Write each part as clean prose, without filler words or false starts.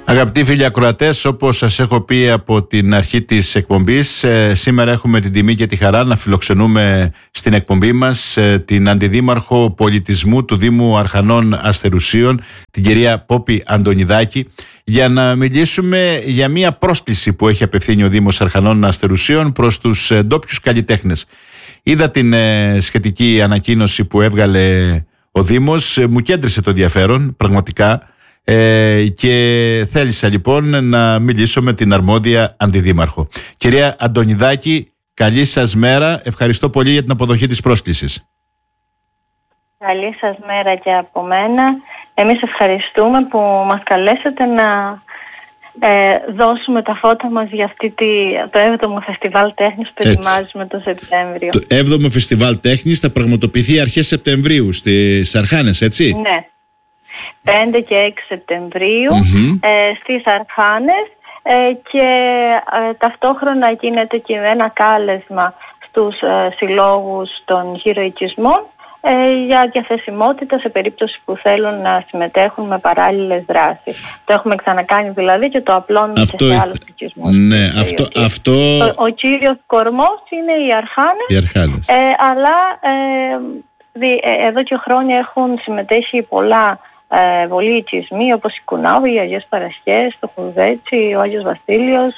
Αγαπητοί φίλοι ακροατές, όπως σας έχω πει από την αρχή της εκπομπής, σήμερα έχουμε την τιμή και τη χαρά να φιλοξενούμε στην εκπομπή μας την Αντιδήμαρχο Πολιτισμού του Δήμου Αρχανών Αστερουσίων, την κυρία Πόπη Αντωνιδάκη, για να μιλήσουμε για μια πρόσκληση που έχει απευθύνει ο Δήμος Αρχανών Αστερουσίων προς τους ντόπιους καλλιτέχνες. Είδα την σχετική ανακοίνωση που έβγαλε ο Δήμος, μου κέντρισε το ενδιαφέρον πραγματικά. Και θέλησα λοιπόν να μιλήσω με την αρμόδια Αντιδήμαρχο. Κυρία Αντωνιδάκη, καλή σας μέρα. Ευχαριστώ πολύ για την αποδοχή της πρόσκλησης. Καλή σας μέρα και από μένα. Εμείς ευχαριστούμε που μας καλέσατε να δώσουμε τα φώτα μας για το 7ο Φεστιβάλ Τέχνης που ετοιμάζουμε το Σεπτέμβριο. Το 7ο Φεστιβάλ Τέχνης θα πραγματοποιηθεί αρχές Σεπτεμβρίου στις Αρχάνες, έτσι? Ναι. 5 και 6 Σεπτεμβρίου στις Αρχάνες και ταυτόχρονα γίνεται και ένα κάλεσμα στους συλλόγους των γυροοικισμών για διαθεσιμότητα σε περίπτωση που θέλουν να συμμετέχουν με παράλληλες δράσεις. Το έχουμε ξανακάνει δηλαδή και το απλώνουμε και σε άλλους οικισμούς. Ναι, Ο κύριος κορμός είναι οι Αρχάνες, αλλά εδώ και χρόνια έχουν συμμετέχει πολλοί οικισμοί όπως η Κουνάβη, οι Αγίες Παρασχές, το Χουδέτσι, ο Άγιος Βασίλειος,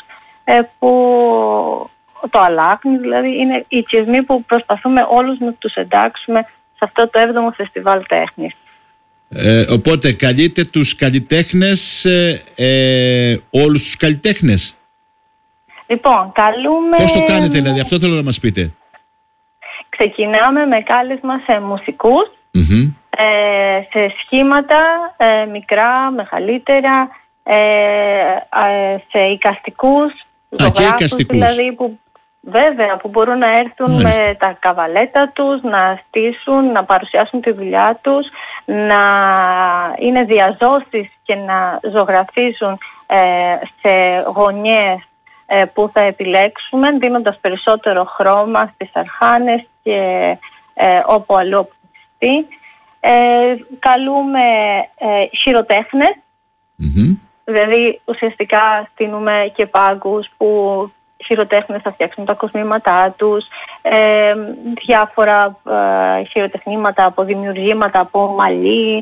το Αλάχνη, δηλαδή είναι οι οικισμοί που προσπαθούμε όλους να τους εντάξουμε σε αυτό το 7ο Φεστιβάλ Τέχνης. Οπότε καλείτε τους καλλιτέχνες, όλους τους καλλιτέχνες? Λοιπόν, καλούμε... Πώς το κάνετε δηλαδή, αυτό θέλω να μας πείτε. Ξεκινάμε με κάλεσμα σε μουσικούς, σε σχήματα μικρά, μεγαλύτερα, σε εικαστικούς, ζωγράφους δηλαδή που μπορούν να έρθουν με τα καβαλέτα τους, να στήσουν, να παρουσιάσουν τη δουλειά τους, να είναι διαζώσεις και να ζωγραφίζουν σε γωνιές που θα επιλέξουμε, δίνοντας περισσότερο χρώμα στις Αρχάνες και όπου αλλού οπλιστεί. Καλούμε χειροτέχνες, δηλαδή ουσιαστικά στείλουμε και πάγκους που χειροτέχνες θα φτιάξουν τα κοσμήματά τους, διάφορα χειροτεχνήματα από δημιουργήματα από μαλλί,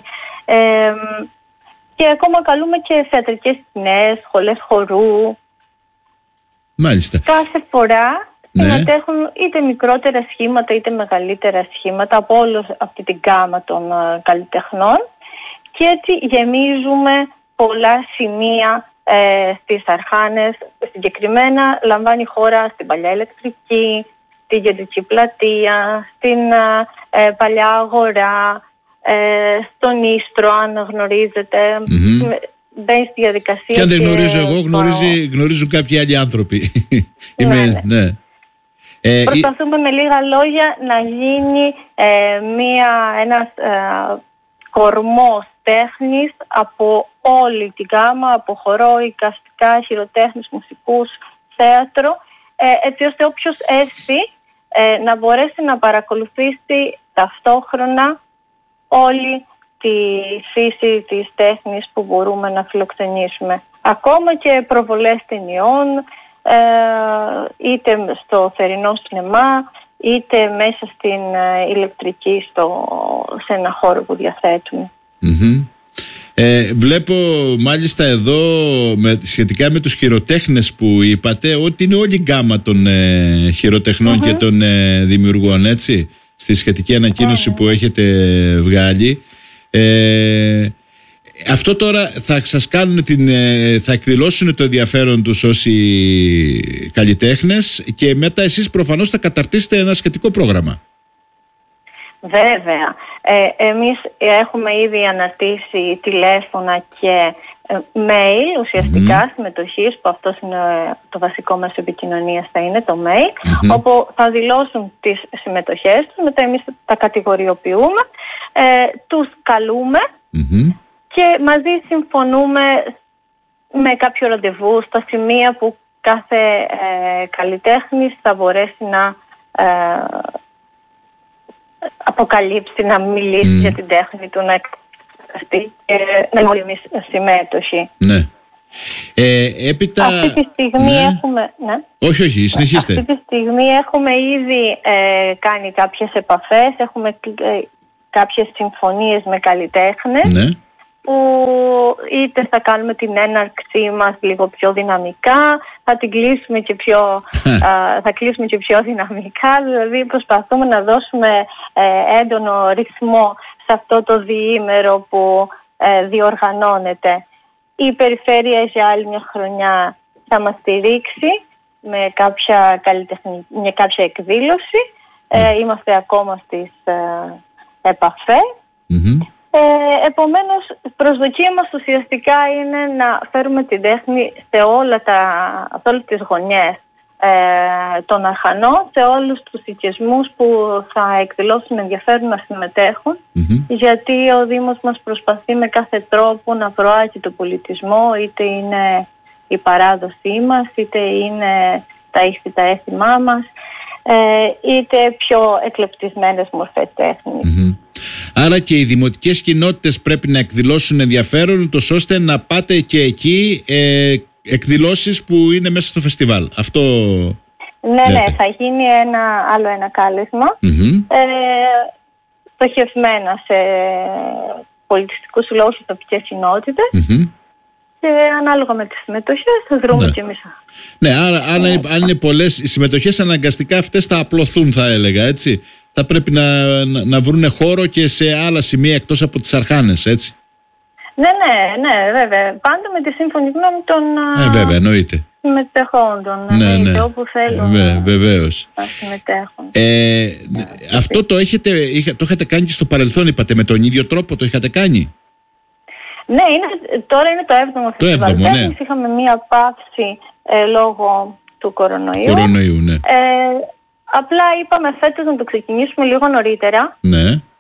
και ακόμα καλούμε και θεατρικές σκηνές, σχολές χορού. Μάλιστα. Κάθε φορά συμμετέχουν είτε μικρότερα σχήματα είτε μεγαλύτερα σχήματα από όλη αυτή την γκάμα των καλλιτεχνών και έτσι γεμίζουμε πολλά σημεία στις Αρχάνες. Συγκεκριμένα λαμβάνει χώρα στην Παλιά Ηλεκτρική, στην Κεντρική Πλατεία, στην Παλιά Αγορά, στον Ίστρο αν γνωρίζετε. Μπαίνει στη διαδικασία. Και αν δεν γνωρίζω εγώ, γνωρίζουν κάποιοι άλλοι άνθρωποι. Ναι. Προσπαθούμε με λίγα λόγια να γίνει ένας κορμός τέχνης από όλη την γάμα, από χορό, εικαστικά, χειροτέχνης, μουσικούς, θέατρο, έτσι ώστε όποιος έρθει να μπορέσει να παρακολουθήσει ταυτόχρονα όλη τη φύση της τέχνης που μπορούμε να φιλοξενήσουμε. Ακόμα και προβολές ταινιών, είτε στο θερινό σινεμά, είτε μέσα στην ηλεκτρική σε ένα χώρο που διαθέτουμε. Βλέπω μάλιστα εδώ σχετικά με τους χειροτέχνες που είπατε ότι είναι όλη η γκάμα των χειροτεχνών και των δημιουργών, έτσι, στη σχετική ανακοίνωση που έχετε βγάλει. Αυτό τώρα θα σας κάνουν θα εκδηλώσουν το ενδιαφέρον τους όσοι καλλιτέχνες και μετά εσείς προφανώς θα καταρτήσετε ένα σχετικό πρόγραμμα. Βέβαια. Εμείς έχουμε ήδη αναρτήσει τηλέφωνα και mail ουσιαστικά συμμετοχής, που αυτό είναι το βασικό μας επικοινωνίας, θα είναι το mail, όπου θα δηλώσουν τις συμμετοχές τους, μετά εμείς τα κατηγοριοποιούμε, τους καλούμε και μαζί συμφωνούμε με κάποιο ραντεβού στα σημεία που κάθε καλλιτέχνης θα μπορέσει να αποκαλύψει, να μιλήσει για την τέχνη του, να εκφραστεί και να είναι όλοι εμείς συμμέτοχοι. Ναι. Έπειτα... Αυτή τη στιγμή έχουμε... Ναι. Όχι, συνεχίστε. Αυτή τη στιγμή έχουμε ήδη κάνει κάποιες επαφές, έχουμε κάποιες συμφωνίες με καλλιτέχνες, ναι, που είτε θα κάνουμε την έναρξή μας λίγο πιο δυναμικά, θα την κλείσουμε και θα κλείσουμε και πιο δυναμικά, δηλαδή προσπαθούμε να δώσουμε έντονο ρυθμό σε αυτό το διήμερο που διοργανώνεται. Η Περιφέρεια για άλλη μια χρονιά θα μας στηρίξει με κάποια εκδήλωση. Είμαστε ακόμα στις επαφές. Επομένως, προσδοκία μας ουσιαστικά είναι να φέρουμε την τέχνη σε όλες τις γωνιές των Αρχανών, σε όλους τους οικισμούς που θα εκδηλώσουν ενδιαφέρον να συμμετέχουν, γιατί ο Δήμος μας προσπαθεί με κάθε τρόπο να προάγει τον πολιτισμό, είτε είναι η παράδοσή μας, είτε είναι τα ήθη, τα έθιμά μας, είτε πιο εκλεπτισμένες μορφές τέχνης. Άρα και οι δημοτικές κοινότητες πρέπει να εκδηλώσουν ενδιαφέρον, ούτως ώστε να πάτε και εκεί εκδηλώσεις που είναι μέσα στο φεστιβάλ. Αυτό ναι, θα γίνει άλλο ένα κάλεσμα, στοχευμένα σε πολιτιστικούς συλλόγους και τοπικές κοινότητες, και ανάλογα με τις συμμετοχές θα δρούμε και εμείς. Ναι, άρα αν είναι πολλές οι συμμετοχές, αναγκαστικά αυτές θα απλωθούν, θα έλεγα, έτσι. Θα πρέπει να βρουν χώρο και σε άλλα σημεία εκτός από τις Αρχάνες, έτσι. Ναι, βέβαια. Πάντα με τη σύμφωνη γνώμη των βέβαια, εννοείται. συμμετεχόντων. Ναι. Όπου θέλουν βεβαίως να συμμετέχουν. Αυτό το είχατε κάνει και στο παρελθόν, είπατε, με τον ίδιο τρόπο το είχατε κάνει? Ναι, τώρα είναι το 7ο φεστιβάλ. Ναι. Είχαμε μία παύση λόγω του κορονοϊού. Ναι. Απλά είπαμε φέτος να το ξεκινήσουμε λίγο νωρίτερα. Ναι.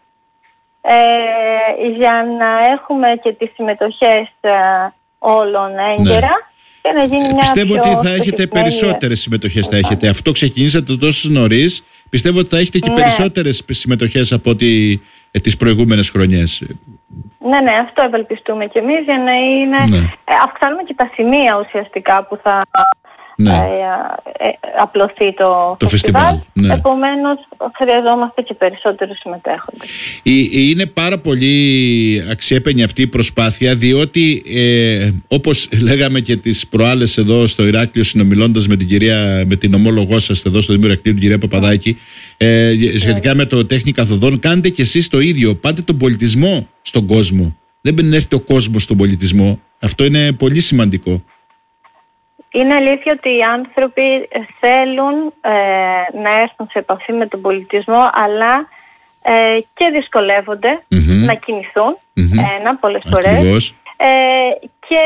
Για να έχουμε και τις συμμετοχές όλων έγκαιρα, και να γίνει μια πιστεύω ότι θα έχετε περισσότερες συμμετοχές. Αυτό ξεκινήσατε τόσο νωρίς. Πιστεύω ότι θα έχετε και περισσότερες συμμετοχές από τις προηγούμενες χρονιές. Ναι, αυτό ευελπιστούμε κι εμείς, για να είναι... αυξάνουμε και τα σημεία ουσιαστικά που θα απλωθεί το φεστιβάλ. Επομένως χρειαζόμαστε και περισσότερους συμμετέχοντες. Είναι πάρα πολύ αξιέπαινη αυτή η προσπάθεια, διότι όπως λέγαμε και τις προάλλες εδώ στο Ηράκλειο, συνομιλώντας με την ομόλογό σας εδώ στο Δήμο Ηρακλείου, την κυρία Παπαδάκη, σχετικά με το τέχνη καθοδόν, κάντε και εσείς το ίδιο. Πάτε τον πολιτισμό στον κόσμο. Δεν έρχεται ο κόσμος στον πολιτισμό. Αυτό είναι πολύ σημαντικό. Είναι αλήθεια ότι οι άνθρωποι θέλουν να έρθουν σε επαφή με τον πολιτισμό, αλλά και δυσκολεύονται να κινηθούν πολλές φορές. Και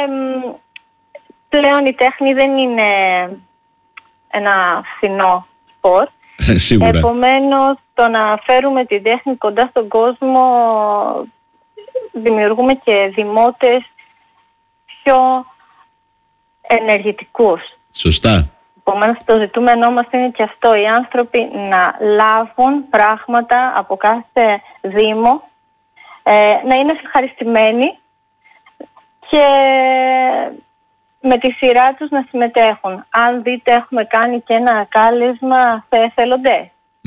πλέον η τέχνη δεν είναι ένα φθηνό σπορ. Σίγουρα. Επομένως, το να φέρουμε την τέχνη κοντά στον κόσμο, δημιουργούμε και δημότες πιο ενεργητικούς. Σωστά. Επομένως, το ζητούμενό μας είναι και αυτό, οι άνθρωποι να λάβουν πράγματα από κάθε δήμο, να είναι ευχαριστημένοι και με τη σειρά τους να συμμετέχουν. Αν δείτε, έχουμε κάνει και ένα κάλεσμα σε εθελοντές.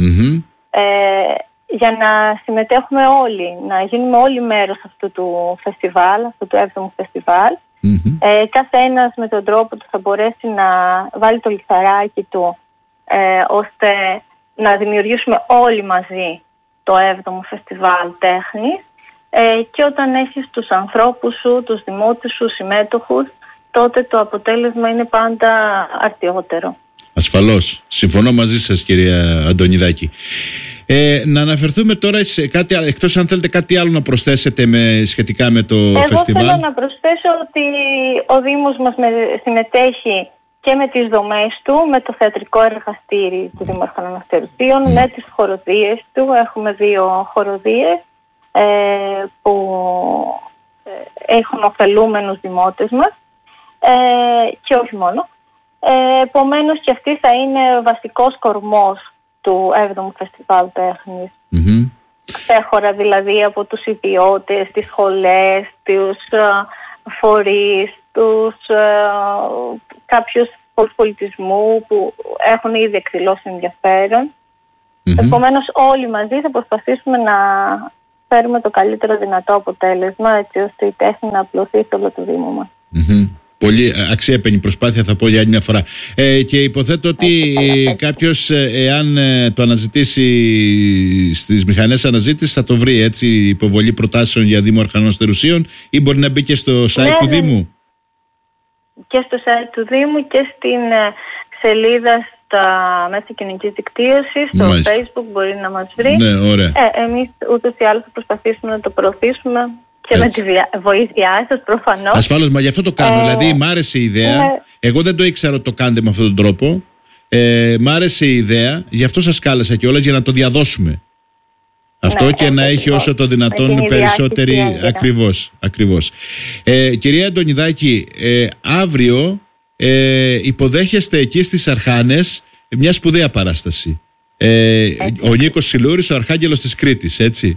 Για να συμμετέχουμε όλοι, να γίνουμε όλοι μέρος αυτού του φεστιβάλ, αυτού του 7ου φεστιβάλ. Κάθε ένας με τον τρόπο του θα μπορέσει να βάλει το λιθαράκι του, ώστε να δημιουργήσουμε όλοι μαζί το 7ο φεστιβάλ τέχνης, και όταν έχεις τους ανθρώπους σου, τους δημότες σου συμμέτοχους, τότε το αποτέλεσμα είναι πάντα αρτιότερο. Ασφαλώς. Συμφωνώ μαζί σας, κυρία Αντωνιδάκη. Να αναφερθούμε τώρα σε κάτι, εκτός αν θέλετε κάτι άλλο να προσθέσετε σχετικά με το φεστιβάλ. Εγώ θέλω να προσθέσω ότι ο Δήμος μας συμμετέχει και με τις δομές του, με το θεατρικό εργαστήρι του Δήμου Αρχανών-Αστερουτίων, με τις χοροδίες του. Έχουμε 2 χοροδίες που έχουν ωφελούμενους δημότες μας, και όχι μόνο. Επομένως και αυτή θα είναι ο βασικός κορμός του 7ου Φεστιβάλ Τέχνης. Ξέχωρα δηλαδή από τους ιδιώτες, τις σχολές, τους φορείς, κάποιους χώρους πολιτισμού που έχουν ήδη εκδηλώσει ενδιαφέρον. Επομένως όλοι μαζί θα προσπαθήσουμε να φέρουμε το καλύτερο δυνατό αποτέλεσμα, έτσι ώστε η τέχνη να απλωθεί σε όλο το Δήμο μας. Πολύ αξιέπαινη προσπάθεια, θα πω για άλλη μια φορά. Και υποθέτω ότι κάποιος, εάν το αναζητήσει στις μηχανές αναζήτησης, θα το βρει, έτσι, υποβολή προτάσεων για Δήμο Αρχανών Αστερουσίων, ή μπορεί να μπει και στο site του Δήμου? Και στο site του Δήμου και στην σελίδα στα μέσα κοινωνικής δικτύωσης, στο Facebook μπορεί να μας βρει. Ναι, ωραία. Εμείς ούτως ή άλλως θα προσπαθήσουμε να το προωθήσουμε και έτσι, με τη βοήθειά σας προφανώς. Ασφαλώς, μα γι' αυτό το κάνω. Δηλαδή, μ' άρεσε η ιδέα. Εγώ δεν το ήξερα ότι το κάνετε με αυτόν τον τρόπο. Μ' άρεσε η ιδέα, γι' αυτό σας κάλεσα κιόλας, για να το διαδώσουμε. Αυτό, και να έχει όσο το δυνατόν περισσότερη. Ακριβώς. Κυρία Αντωνιδάκη, αύριο υποδέχεστε εκεί στις Αρχάνες μια σπουδαία παράσταση. Ο Νίκος Σιλούρης, ο Αρχάγγελος της Κρήτης, έτσι.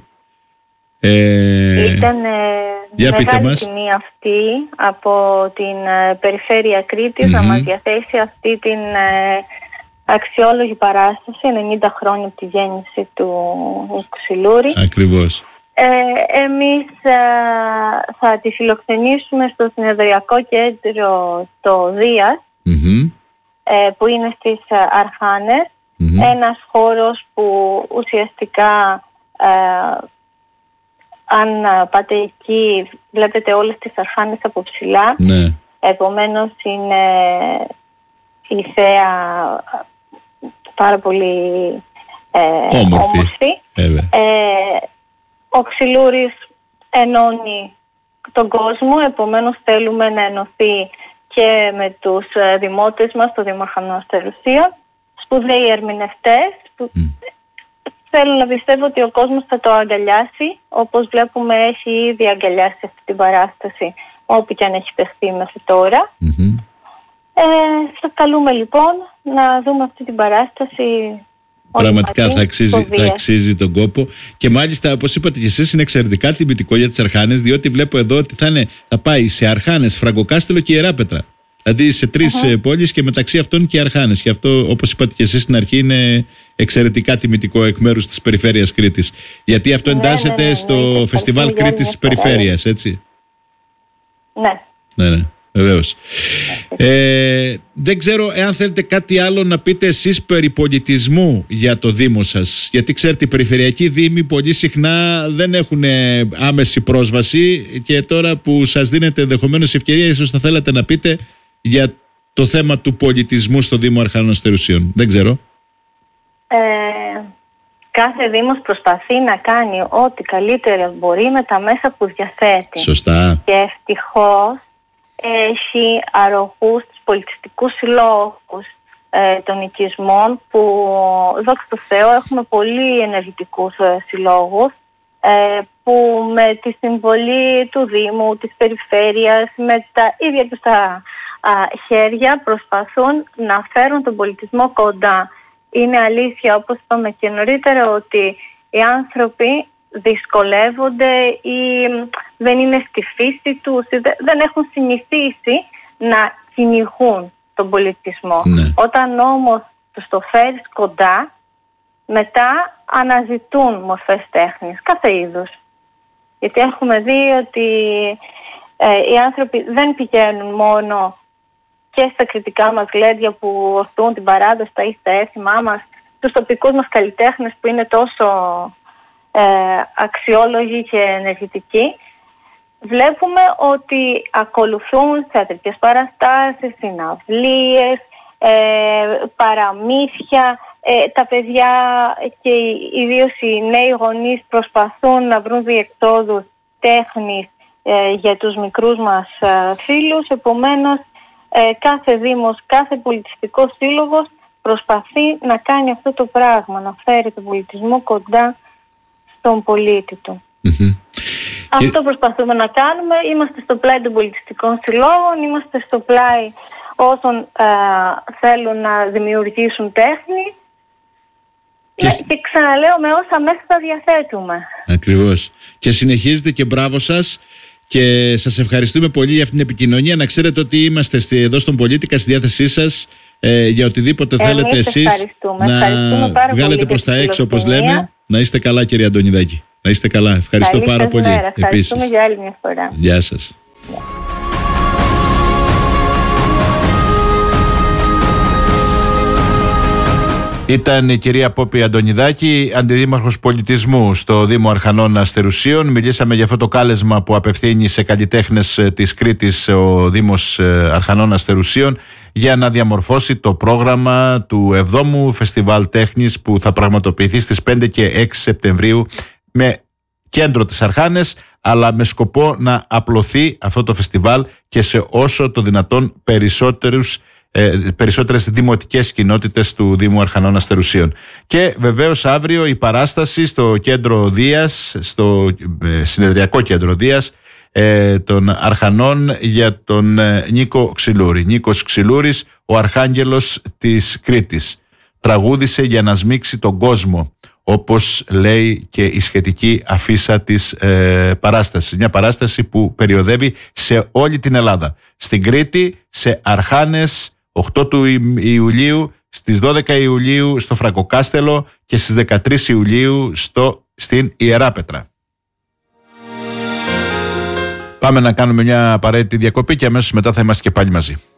Ήταν μεγάλη τιμή αυτή από την Περιφέρεια Κρήτης να μας διαθέσει αυτή την αξιόλογη παράσταση, 90 χρόνια από τη γέννηση του Νίκου Σιλούρη. Ακριβώς. Εμείς θα τη φιλοξενήσουμε στο συνεδριακό κέντρο το Δίας, που είναι στις Αρχάνες, ένας χώρος που ουσιαστικά αν πάτε εκεί βλέπετε όλες τις Αρχάνες από ψηλά. Επομένως είναι η θέα πάρα πολύ όμορφη. Ο Ξυλούρης ενώνει τον κόσμο, επομένως θέλουμε να ενωθεί και με τους δημότες μας, το Δήμο Αρχανών Αστερουσίων, σπουδαίοι ερμηνευτές που θέλω να πιστεύω ότι ο κόσμος θα το αγκαλιάσει, όπως βλέπουμε έχει ήδη αγκαλιάσει αυτή την παράσταση όπου και αν έχει παιχθεί μέχρι τώρα. Σας καλούμε λοιπόν να δούμε αυτή την παράσταση. Πραγματικά θα αξίζει τον κόπο. Και μάλιστα, όπως είπατε και εσείς, είναι εξαιρετικά τιμητικό για τις Αρχάνες, διότι βλέπω εδώ ότι θα πάει σε Αρχάνες, Φραγκοκάστελο και Ιεράπετρα. Δηλαδή σε 3 πόλεις και μεταξύ αυτών και Αρχάνες. Και αυτό, όπως είπατε και εσείς στην αρχή, είναι εξαιρετικά τιμητικό εκ μέρους της Περιφέρειας Κρήτης. Γιατί αυτό εντάσσεται στο Φεστιβάλ Κρήτης της Περιφέρειας, έτσι. Ναι. Βεβαίως. Δεν ξέρω εάν θέλετε κάτι άλλο να πείτε εσείς περί πολιτισμού για το Δήμο σας. Γιατί ξέρετε, οι περιφερειακοί δήμοι πολύ συχνά δεν έχουν άμεση πρόσβαση, και τώρα που σας δίνετε ενδεχομένως ευκαιρία, ίσως θα θέλατε να πείτε για το θέμα του πολιτισμού στο Δήμο Αρχανών Αστερουσίων. Δεν ξέρω. Κάθε Δήμος προσπαθεί να κάνει ό,τι καλύτερα μπορεί με τα μέσα που διαθέτει. Σωστά. Και ευτυχώς έχει αρρωγούς τους πολιτιστικούς συλλόγους των οικισμών, που δόξα τω Θεώ έχουμε πολύ ενεργητικούς συλλόγους, που με τη συμβολή του Δήμου, της Περιφέρειας, με τα ίδια τους τα χέρια προσπαθούν να φέρουν τον πολιτισμό κοντά. Είναι αλήθεια, όπως είπαμε και νωρίτερα, ότι οι άνθρωποι δυσκολεύονται ή δεν είναι στη φύση τους, δεν έχουν συνηθίσει να κυνηγούν τον πολιτισμό. Όταν όμως τους το φέρεις κοντά, μετά αναζητούν μορφές τέχνης, κάθε είδους. Γιατί έχουμε δει ότι οι άνθρωποι δεν πηγαίνουν μόνο και στα κριτικά μας γλέντια που οθούν την παράδοση, τα έθιμά μας, τους τοπικούς μας καλλιτέχνες που είναι τόσο αξιόλογοι και ενεργητικοί. Βλέπουμε ότι ακολουθούν θεατρικές παραστάσεις, συναυλίες, παραμύθια. Τα παιδιά και ιδίως οι νέοι γονείς προσπαθούν να βρουν διεξόδους τέχνης για τους μικρούς μας φίλους. Επομένως, κάθε Δήμος, κάθε πολιτιστικός σύλλογος προσπαθεί να κάνει αυτό το πράγμα, να φέρει τον πολιτισμό κοντά στον πολίτη του. Αυτό προσπαθούμε να κάνουμε. Είμαστε στο πλάι των πολιτιστικών συλλόγων, είμαστε στο πλάι όσων θέλουν να δημιουργήσουν τέχνη. Και ξαναλέω, με όσα μέσα θα διαθέτουμε. Ακριβώς. Και συνεχίζετε, και μπράβο σας. και σας ευχαριστούμε πολύ για αυτήν την επικοινωνία. Να ξέρετε ότι είμαστε εδώ στον Πολίτικα στη διάθεσή σας για οτιδήποτε θέλετε εσείς να βγάλετε προς τα έξω, όπως λέμε. Να είστε καλά, κύριε Αντωνιδάκη. Να είστε καλά. Ευχαριστώ πάρα πολύ. Ευχαριστούμε για άλλη μια φορά. Γεια σας. Ήταν η κυρία Πόπη Αντωνιδάκη, αντιδήμαρχος πολιτισμού στο Δήμο Αρχανών Αστερουσίων. Μιλήσαμε για αυτό το κάλεσμα που απευθύνει σε καλλιτέχνες της Κρήτης ο Δήμος Αρχανών Αστερουσίων για να διαμορφώσει το πρόγραμμα του 7ου Φεστιβάλ Τέχνης που θα πραγματοποιηθεί στις 5 και 6 Σεπτεμβρίου με κέντρο τις Αρχάνες, αλλά με σκοπό να απλωθεί αυτό το φεστιβάλ και σε όσο το δυνατόν περισσότερες δημοτικές κοινότητες του Δήμου Αρχανών Αστερουσίων. Και βεβαίως αύριο η παράσταση στο κέντρο Δίας, στο συνεδριακό κέντρο Δίας των Αρχανών για τον Νίκο Ξυλούρη. Νίκος Ξυλούρης, ο αρχάγγελος της Κρήτης. Τραγούδισε για να σμίξει τον κόσμο, όπως λέει και η σχετική αφίσα της παράστασης. Μια παράσταση που περιοδεύει σε όλη την Ελλάδα. Στην Κρήτη, σε Αρχάνες, 8 του Ιουλίου, στις 12 Ιουλίου στο Φραγκοκάστελο και στις 13 Ιουλίου στην Ιεράπετρα. Πάμε να κάνουμε μια απαραίτητη διακοπή και αμέσως μετά θα είμαστε και πάλι μαζί.